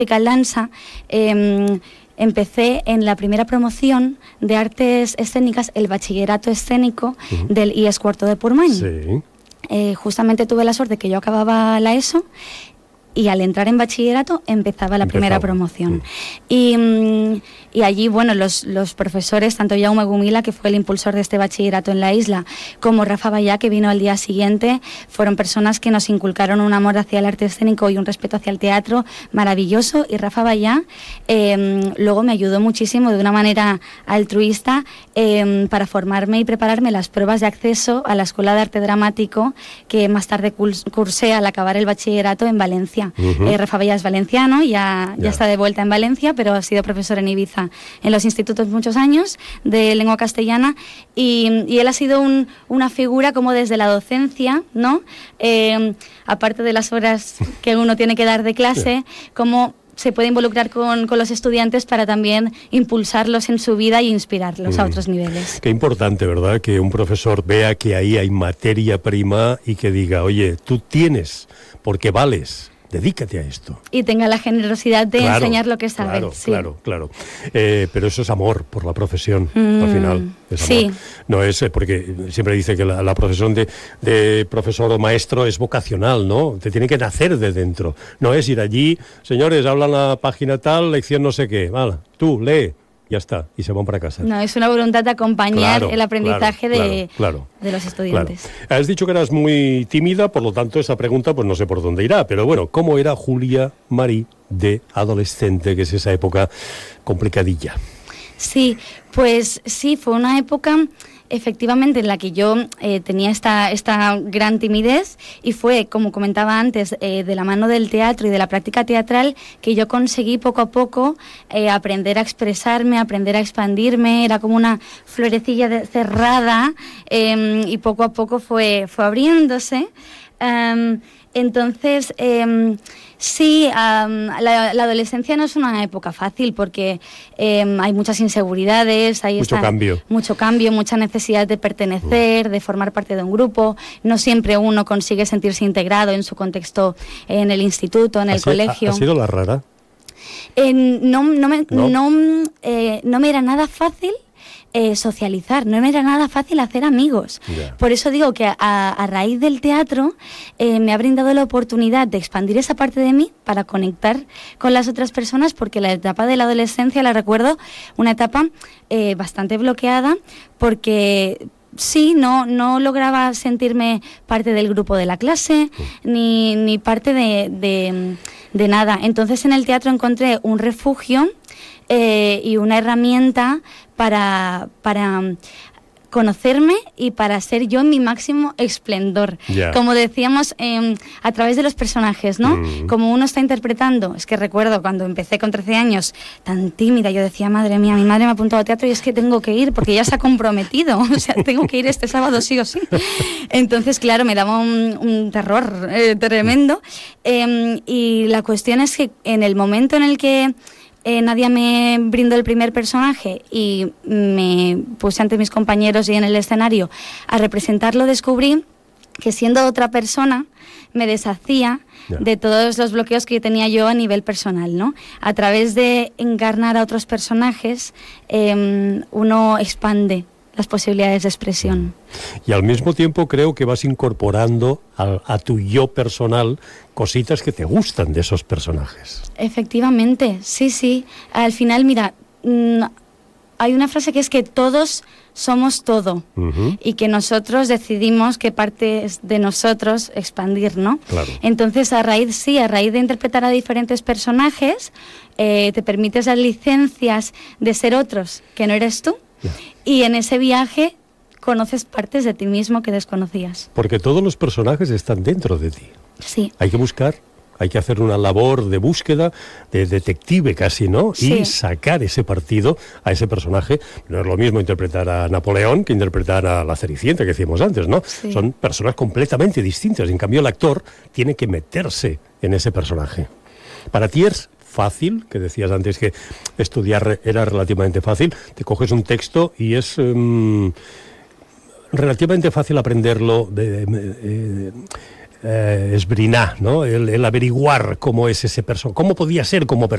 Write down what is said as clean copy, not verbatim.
danza, empecé en la primera promoción de artes escénicas, el bachillerato escénico del IES Cuarto de Portmany. Sí. Justamente tuve la suerte que yo acababa la ESO y al entrar en bachillerato empezaba la primera promoción. Y allí, bueno, los profesores, tanto Jaume Gumila, que fue el impulsor de este bachillerato en la isla, como Rafa Vallá, que vino al día siguiente, fueron personas que nos inculcaron un amor hacia el arte escénico y un respeto hacia el teatro maravilloso. Y Rafa Vallá luego me ayudó muchísimo de una manera altruista para formarme y prepararme las pruebas de acceso a la Escuela de Arte Dramático, que más tarde cursé al acabar el bachillerato en Valencia. Rafa Vallá es valenciano, ya está de vuelta en Valencia, pero ha sido profesor en Ibiza en los institutos muchos años de lengua castellana, y él ha sido una figura como desde la docencia, ¿no? Aparte de las horas que uno tiene que dar de clase, como se puede involucrar con los estudiantes para también impulsarlos en su vida e inspirarlos a otros niveles. Qué importante, ¿verdad? Que un profesor vea que ahí hay materia prima y que diga, oye, tú tienes, porque vales. Dedícate a esto. Y tenga la generosidad de enseñar lo que sabe. Claro. Pero eso es amor por la profesión, al final. Es amor. Sí. No es, porque siempre dice que la profesión de profesor o maestro es vocacional, ¿no? Te tiene que nacer de dentro. No es ir allí, señores, hablan la página tal, lección no sé qué. Vale, tú, lee. Ya está, y se van para casa. No, es una voluntad de acompañar el aprendizaje de los estudiantes. Claro. Has dicho que eras muy tímida, por lo tanto esa pregunta pues no sé por dónde irá, pero bueno, ¿cómo era Julia Marí de adolescente, que es esa época complicadilla? Sí, pues sí, fue una época efectivamente en la que yo tenía esta gran timidez, y fue, como comentaba antes, de la mano del teatro y de la práctica teatral que yo conseguí poco a poco aprender a expresarme, aprender a expandirme. Era como una florecilla cerrada, y poco a poco fue abriéndose. Entonces, sí, la adolescencia no es una época fácil porque hay muchas inseguridades, hay mucho cambio, mucha necesidad de pertenecer, de formar parte de un grupo. No siempre uno consigue sentirse integrado en su contexto, en el instituto, en el colegio. ¿Ha sido la rara? No me era nada fácil socializar, no me era nada fácil hacer amigos. Por eso digo que a raíz del teatro me ha brindado la oportunidad de expandir esa parte de mí para conectar con las otras personas, porque la etapa de la adolescencia la recuerdo una etapa bastante bloqueada, porque sí, no lograba sentirme parte del grupo de la clase, ni parte de nada. Entonces en el teatro encontré un refugio y una herramienta para conocerme y para ser yo en mi máximo esplendor. Como decíamos, a través de los personajes, ¿no? Como uno está interpretando. Es que recuerdo cuando empecé con 13 años, tan tímida, yo decía, madre mía, mi madre me ha apuntado a teatro y es que tengo que ir porque ya se ha comprometido. O sea, tengo que ir este sábado sí o sí. Entonces, claro, me daba un terror tremendo. Y la cuestión es que en el momento en el que Nadia me brindó el primer personaje y me puse ante mis compañeros y en el escenario a representarlo, descubrí que siendo otra persona me deshacía de todos los bloqueos que tenía yo a nivel personal, ¿no? A través de encarnar a otros personajes, uno expande las posibilidades de expresión. Y al mismo tiempo creo que vas incorporando a tu yo personal cositas que te gustan de esos personajes. Efectivamente, sí. Al final, mira, hay una frase que es que todos somos todo, y que nosotros decidimos qué partes de nosotros expandir, ¿no? Claro. Entonces, a raíz de interpretar a diferentes personajes, te permites las licencias de ser otros que no eres tú. Y en ese viaje conoces partes de ti mismo que desconocías. Porque todos los personajes están dentro de ti. Sí. Hay que buscar, hay que hacer una labor de búsqueda, de detective casi, ¿no? Sí. Y sacar ese partido a ese personaje. No es lo mismo interpretar a Napoleón que interpretar a la Cenicienta que decíamos antes, ¿no? Sí. Son personas completamente distintas. En cambio, el actor tiene que meterse en ese personaje. Para ti es fácil, que decías antes que estudiar era relativamente fácil, te coges un texto y es relativamente fácil aprenderlo, esbrinar, ¿no? El averiguar cómo es ese personaje, cómo podía ser como persona.